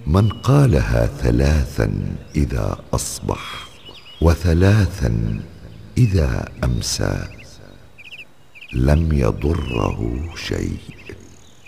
من قالها 3 إذا أصبح و3 إذا أمسى لم يضره شيء.